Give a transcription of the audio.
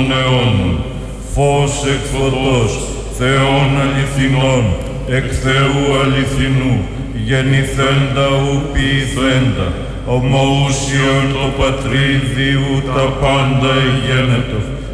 αιώνων, φως εκ φωτός, Θεών αληθινών, εκ Θεού αληθινού, γεννηθέντα ου ποιηθέντα, ομοούσιον το Πατρί Διού τα πάντα εγένετο,